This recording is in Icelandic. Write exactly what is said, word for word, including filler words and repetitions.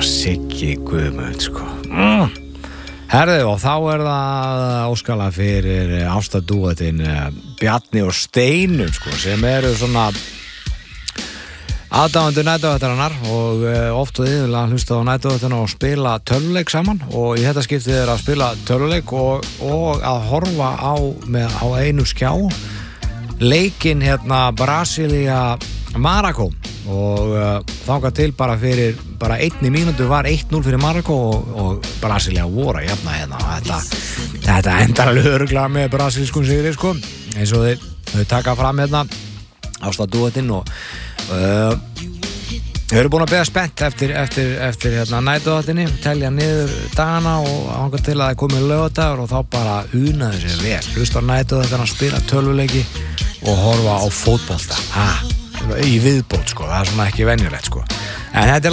Siggi Guðmund sko mm. Herðu, og þá er það óskala fyrir ástadúetin Bjarni og Steinu sko, sem eru svona aðdáendur næturvættarinnar og oft og yfirlega hlusta á næturvættina og spila töluleik saman og í þetta skiptið er að spila töluleik og, og að horfa á, með, á einu skjá leikinn hérna Brasilia Marokko og uh, þangað til bara fyrir bara einni mínútu var eitt núll fyrir Marokko og, og Brasilia voru að jafna hérna og þetta, þetta endar alveg örugglega með brasilískum sigri sko eins og þeir, þau taka fram hérna ástadúetinn og uh, við erum búin að beða spennt eftir, eftir, eftir hérna næturvættinni, telja niður dagana og hangað til að það komið laugardagur og þá bara unaði sér vel hlusta á næturvættina að spila tölvuleiki og horfa á fótbolta ha, í viðbót sko, það er svona ekki venjulegt sko en þetta er